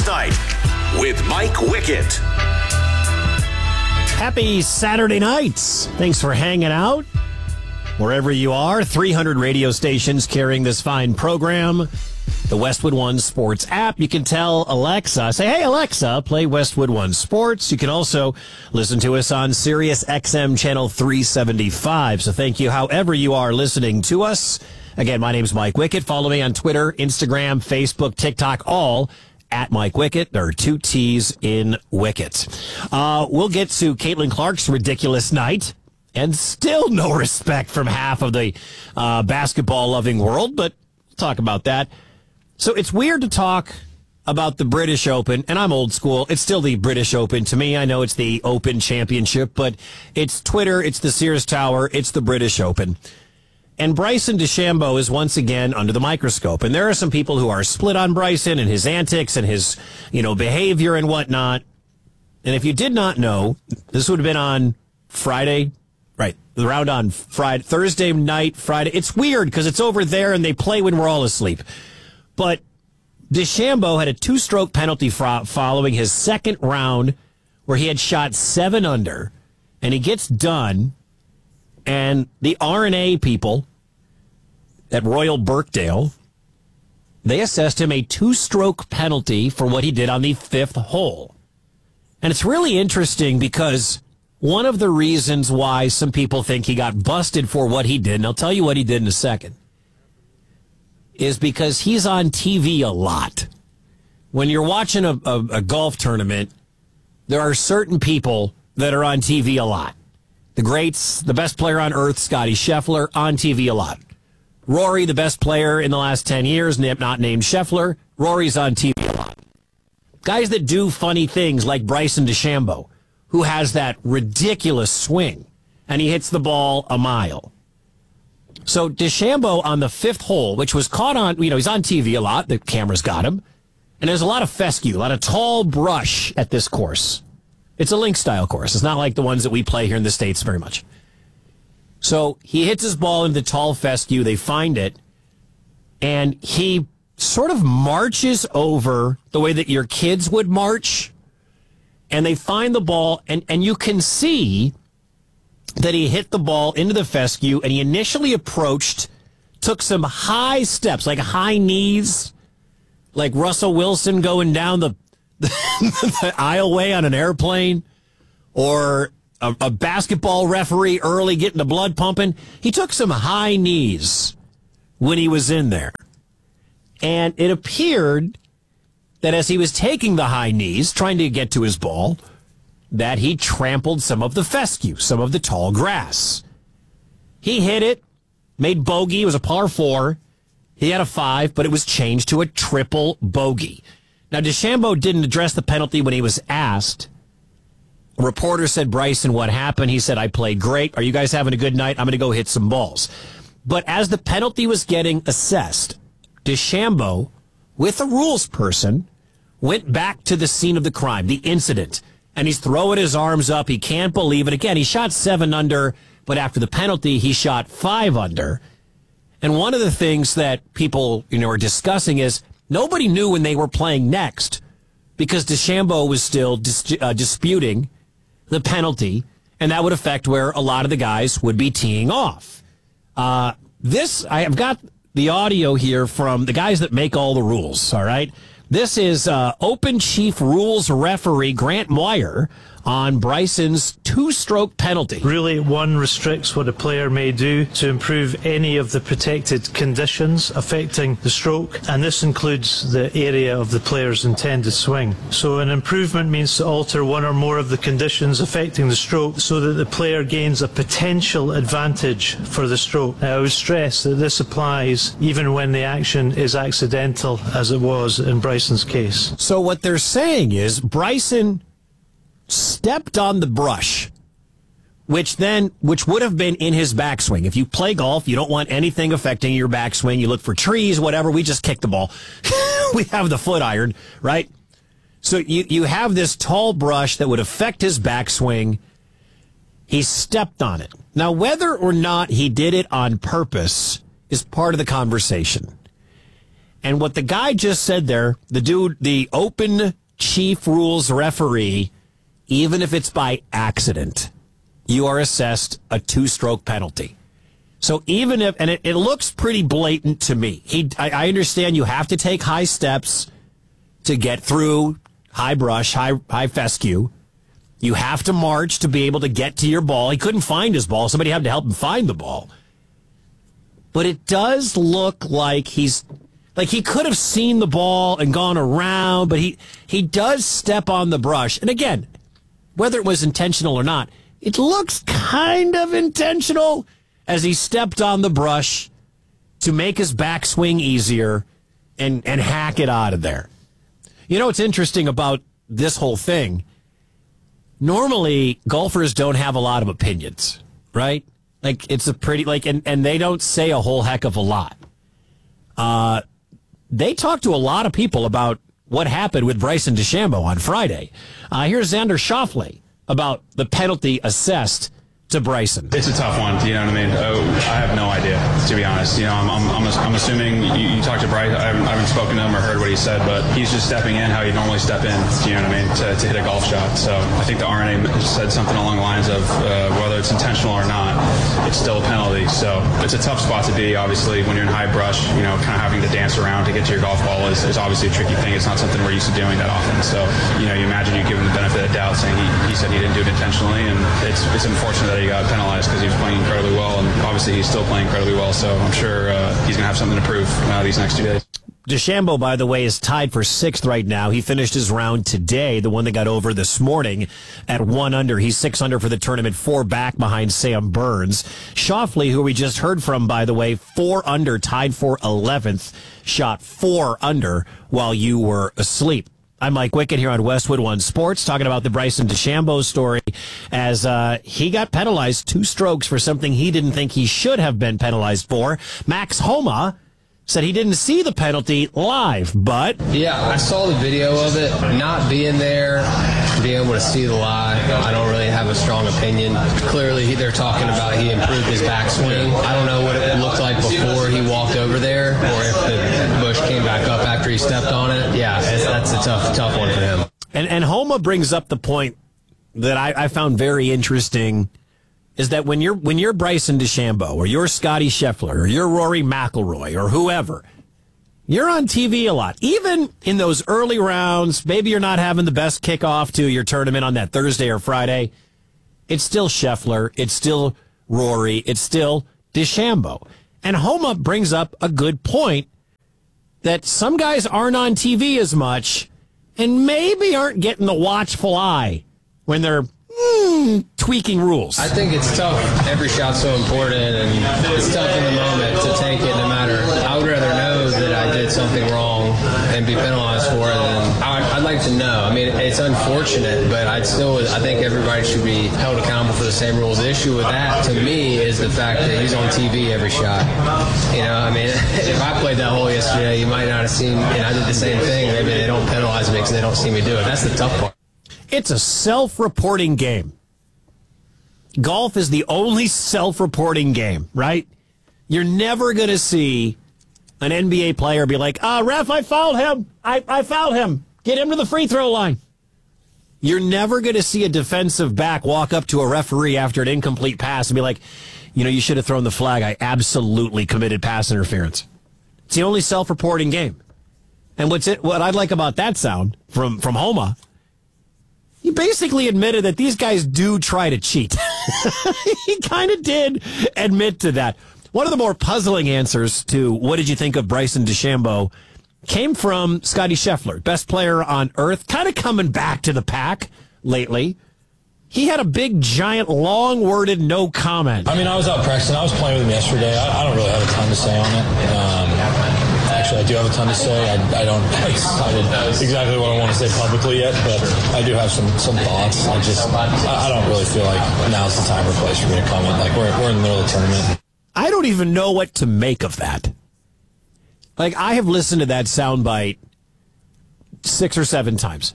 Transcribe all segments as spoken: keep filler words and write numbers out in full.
Night with Mike Wickett. Happy Saturday nights. Thanks for hanging out. Wherever you are, three hundred radio stations carrying this fine program. The Westwood One Sports app. You can tell Alexa, say, hey, Alexa, play Westwood One Sports. You can also listen to us on Sirius X M channel three seventy-five. So thank you however you are listening to us. Again, my name's Mike Wickett. Follow me on Twitter, Instagram, Facebook, TikTok, all at Mike Wickett. There are two T's in Wickett. Uh, we'll get to Caitlin Clark's ridiculous night. And still no respect from half of the uh, basketball-loving world, but we'll talk about that. So it's weird to talk about the British Open, and I'm old school. It's still the British Open. To me, I know it's the Open Championship, but it's Twitter, it's the Sears Tower, it's the British Open. And Bryson DeChambeau is once again under the microscope. And there are some people who are split on Bryson and his antics and his, you know, behavior and whatnot. And if you did not know, this would have been on Friday. Right. The round on Friday, Thursday night, Friday. It's weird because it's over there and they play when we're all asleep. But DeChambeau had a two-stroke penalty fro- following his second round where he had shot seven under. And he gets done. And the R and A people at Royal Birkdale, they assessed him a two-stroke penalty for what he did on the fifth hole. And it's really interesting because one of the reasons why some people think he got busted for what he did, and I'll tell you what he did in a second, is because he's on T V a lot. When you're watching a, a, a golf tournament, there are certain people that are on T V a lot. The greats, the best player on earth, Scotty Scheffler, on T V a lot. Rory, the best player in the last ten years, not named Scheffler, Rory's on T V a lot. Guys that do funny things like Bryson DeChambeau, who has that ridiculous swing, and he hits the ball a mile. So DeChambeau on the fifth hole, which was caught on, you know, he's on T V a lot, the cameras got him, and there's a lot of fescue, a lot of tall brush at this course. It's a link-style course. It's not like the ones that we play here in the States very much. So he hits his ball into the tall fescue, they find it, and he sort of marches over the way that your kids would march. And they find the ball, and, and you can see that he hit the ball into the fescue, and he initially approached, took some high steps, like high knees, like Russell Wilson going down the, the, the aisleway on an airplane, or a, a basketball referee early getting the blood pumping. He took some high knees when he was in there. And it appeared that as he was taking the high knees, trying to get to his ball, that he trampled some of the fescue, some of the tall grass. He hit it, made bogey. It was a par four. He had a five, but it was changed to a triple bogey. Now, DeChambeau didn't address the penalty when he was asked. A reporter said, Bryson, what happened? He said, I played great. Are you guys having a good night? I'm going to go hit some balls. But as the penalty was getting assessed, DeChambeau, with a rules person, went back to the scene of the crime, the incident, and he's throwing his arms up. He can't believe it. Again, he shot seven under, but after the penalty, he shot five under. And one of the things that people, you know, are discussing is nobody knew when they were playing next because DeChambeau was still dis- uh, disputing the penalty, and that would affect where a lot of the guys would be teeing off. Uh, this, I have got the audio here from the guys that make all the rules, all right? This is uh, Open Chief Rules referee Grant Moyer on Bryson's two-stroke penalty. Really, one restricts what a player may do to improve any of the protected conditions affecting the stroke, and this includes the area of the player's intended swing. So an improvement means to alter one or more of the conditions affecting the stroke so that the player gains a potential advantage for the stroke. Now, I would stress that this applies even when the action is accidental, as it was in Bryson's case. So what they're saying is Bryson stepped on the brush, which then, which would have been in his backswing. If you play golf, you don't want anything affecting your backswing. You look for trees, whatever. We just kick the ball. We have the foot iron, right? So you, you have this tall brush that would affect his backswing. He stepped on it. Now, whether or not he did it on purpose is part of the conversation. And what the guy just said there, the dude, the open chief rules referee, even if it's by accident, you are assessed a two-stroke penalty. So even if, and it, it looks pretty blatant to me. He, I, I understand you have to take high steps to get through high brush, high, high fescue. You have to march to be able to get to your ball. He couldn't find his ball. Somebody had to help him find the ball. But it does look like he's, like he could have seen the ball and gone around, but he, he does step on the brush. And again, whether it was intentional or not, it looks kind of intentional as he stepped on the brush to make his backswing easier and, and hack it out of there. You know what's interesting about this whole thing? Normally, golfers don't have a lot of opinions, right? Like, it's a pretty, like, and, and they don't say a whole heck of a lot. Uh, they talk to a lot of people about what happened with Bryson DeChambeau on Friday. Uh, here's Xander Schauffele about the penalty assessed to Bryson. It's a tough one, you know what I mean? Oh, I have no idea, to be honest. You know, I'm, I'm, I'm, I'm assuming you, you talked to Bryce. I haven't, I haven't spoken to him or heard what he said, but he's just stepping in how he'd normally step in, you know what I mean, to, to hit a golf shot. So I think the R N A said something along the lines of uh, whether it's intentional or not, it's still a penalty. So it's a tough spot to be, obviously, when you're in high brush, you know, kind of having to dance around to get to your golf ball is, is obviously a tricky thing. It's not something we're used to doing that often. So, you know, you imagine you give him the benefit of the doubt saying he, he said he didn't do it intentionally, and it's, it's unfortunate that he got penalized because he was playing incredibly well, and obviously he's still playing incredibly well, so I'm sure uh, he's going to have something to prove uh, these next two days. DeChambeau, by the way, is tied for sixth right now. He finished his round today, the one that got over this morning, at one under. He's six under for the tournament, four back behind Sam Burns. Schauffele, who we just heard from, by the way, four under, tied for eleventh, shot four under while you were asleep. I'm Mike Wickett here on Westwood One Sports, talking about the Bryson DeChambeau story as uh, he got penalized two strokes for something he didn't think he should have been penalized for. Max Homa said he didn't see the penalty live, but... Yeah, I saw the video of it. Not being there, being able to see the live, I don't really have a strong opinion. Clearly, they're talking about he improved his backswing. I don't know what it looked like before he walked over there, or if the bush came back up after he stepped on it. Yeah, that's a tough, tough one for him. And, and Homa brings up the point that I, I found very interesting, is that when you're when you're Bryson DeChambeau or you're Scotty Scheffler or you're Rory McIlroy or whoever, you're on T V a lot. Even in those early rounds, maybe you're not having the best kickoff to your tournament on that Thursday or Friday. It's still Scheffler. It's still Rory. It's still DeChambeau. And Homa brings up a good point that some guys aren't on T V as much and maybe aren't getting the watchful eye when they're Mm, tweaking rules. I think it's tough. Every shot's so important, and it's tough in the moment to take it no matter. I would rather know that I did something wrong and be penalized for it than I, I'd like to know. I mean, it's unfortunate, but I'd still, I think everybody should be held accountable for the same rules. The issue with that, to me, is the fact that he's on T V every shot. You know, I mean, if I played that hole yesterday, you might not have seen, and I did the same thing. Maybe they don't penalize me because they don't see me do it. That's the tough part. It's a self-reporting game. Golf is the only self-reporting game, right? You're never going to see an N B A player be like, ah, ref, I fouled him. I, I fouled him. Get him to the free throw line. You're never going to see a defensive back walk up to a referee after an incomplete pass and be like, you know, you should have thrown the flag. I absolutely committed pass interference. It's the only self-reporting game. And what's it, what I like about that sound from, from Homa, he basically admitted that these guys do try to cheat. He kind of did admit to that. One of the more puzzling answers to what did you think of Bryson DeChambeau came from Scotty Scheffler, best player on earth, kind of coming back to the pack lately. He had a big, giant, long-worded no comment. I mean, I was out practicing. I was playing with him yesterday. I, I don't really have a ton to say on it. Um, Actually, I do have a ton to say. I, I don't have exactly what I want to say publicly yet, but I do have some, some thoughts. I just, I, I don't really feel like now's the time or place for me to comment. Like, we're, we're in the middle of the tournament. I don't even know what to make of that. Like, I have listened to that soundbite six or seven times.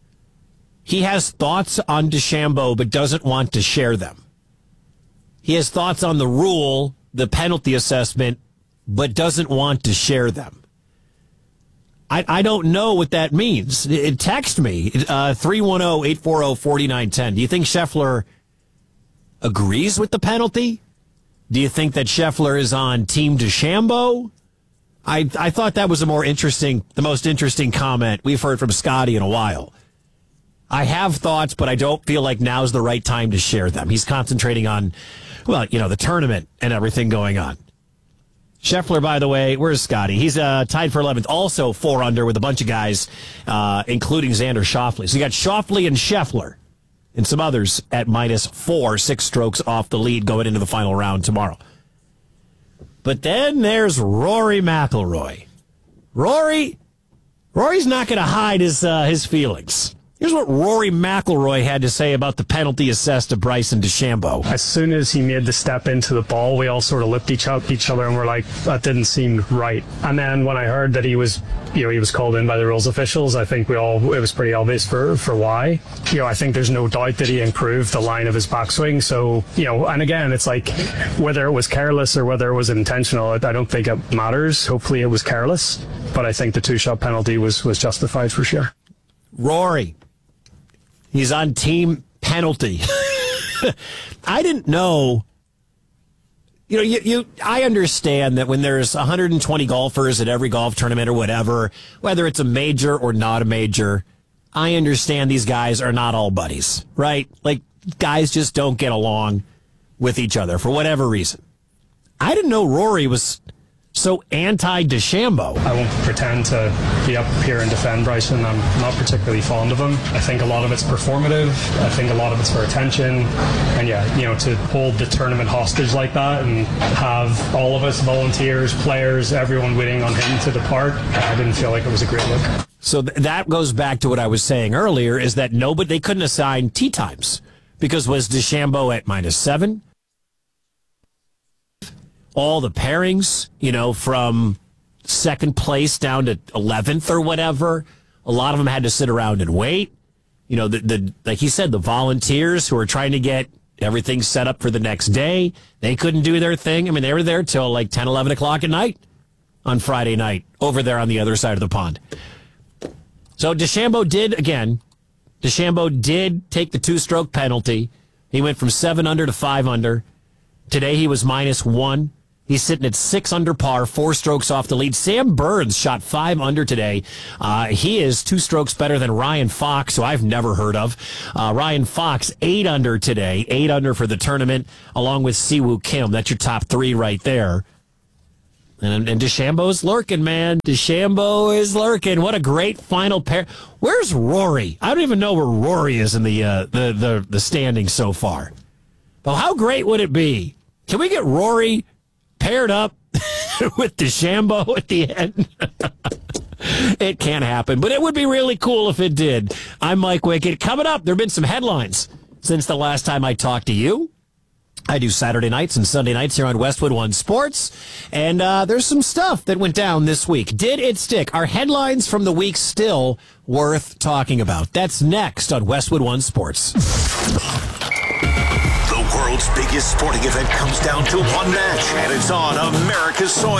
He has thoughts on DeChambeau, but doesn't want to share them. He has thoughts on the rule, the penalty assessment, but doesn't want to share them. I, I don't know what that means. It, it, text me, uh, three one zero, eight four zero, four nine one zero. Do you think Scheffler agrees with the penalty? Do you think that Scheffler is on Team DeChambeau? I I thought that was a more interesting, the most interesting comment we've heard from Scotty in a while. I have thoughts, but I don't feel like now's the right time to share them. He's concentrating on, well, you know, the tournament and everything going on. Scheffler, by the way, where's Scotty? He's uh, tied for eleventh, also four under with a bunch of guys, uh, including Xander Schauffele. So you got Schauffele and Scheffler and some others at minus four, six strokes off the lead going into the final round tomorrow. But then there's Rory McIlroy. Rory, Rory's not going to hide his uh, his feelings. Here's what Rory McIlroy had to say about the penalty assessed to Bryson DeChambeau. As soon as he made the step into the ball, we all sort of lipped each, up, each other and were like, that didn't seem right. And then when I heard that he was, you know, he was called in by the rules officials, I think we all, it was pretty obvious for, for why. You know, I think there's no doubt that he improved the line of his backswing. So, you know, and again, it's like whether it was careless or whether it was intentional, I don't think it matters. Hopefully it was careless, but I think the two-shot penalty was, was justified for sure. Rory. He's on team penalty. I didn't know. You know, you, you. I understand that when there's one hundred twenty golfers at every golf tournament or whatever, whether it's a major or not a major, I understand these guys are not all buddies, right? Like, guys just don't get along with each other for whatever reason. I didn't know Rory was so anti-DeChambeau. I won't pretend to be up here and defend Bryson. I'm not particularly fond of him. I think a lot of it's performative. I think a lot of it's for attention. And yeah, you know, to hold the tournament hostage like that and have all of us, volunteers, players, everyone waiting on him to depart, I didn't feel like it was a great look. So th- that goes back to what I was saying earlier, is that nobody, they couldn't assign tee times because was DeChambeau at minus seven? All the pairings, you know, from second place down to eleventh or whatever, a lot of them had to sit around and wait. You know, the, the like he said, the volunteers who are trying to get everything set up for the next day, they couldn't do their thing. I mean, they were there till like ten, eleven o'clock at night on Friday night over there on the other side of the pond. So DeChambeau did, again, DeChambeau did take the two-stroke penalty. He went from seven under to five under. Today he was minus one. He's sitting at six under par, four strokes off the lead. Sam Burns shot five under today. Uh, he is two strokes better than Ryan Fox, who I've never heard of. Uh, Ryan Fox, eight under today, eight under for the tournament, along with Siwoo Kim. That's your top three right there. And, and DeChambeau's lurking, man. DeChambeau is lurking. What a great final pair. Where's Rory? I don't even know where Rory is in the uh, the, the the standings so far. But how great would it be? Can we get Rory paired up with DeChambeau at the end? It can't happen, but it would be really cool if it did. I'm Mike Wickett. Coming up, there have been some headlines since the last time I talked to you. I do Saturday nights and Sunday nights here on Westwood One Sports, and uh, there's some stuff that went down this week. Did it stick? Are headlines from the week still worth talking about? That's next on Westwood One Sports. The world's biggest sporting event comes down to one match, and it's on America's soil.